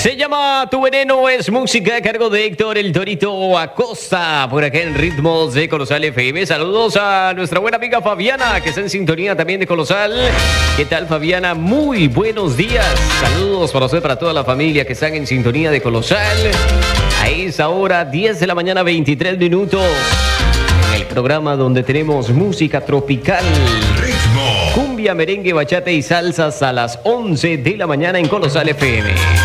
Se llama Tu Veneno, es música a cargo de Héctor El Torito Acosta, por acá en Ritmos de Colosal FM. Saludos a nuestra buena amiga Fabiana, que está en sintonía también de Colosal. ¿Qué tal, Fabiana? Muy buenos días. Saludos para usted, para toda la familia que están en sintonía de Colosal. A esa hora, 10 de la mañana, 23 minutos. En el programa donde tenemos música tropical. Cumbia, merengue, bachata y salsas a las 11 de la mañana en Colosal FM.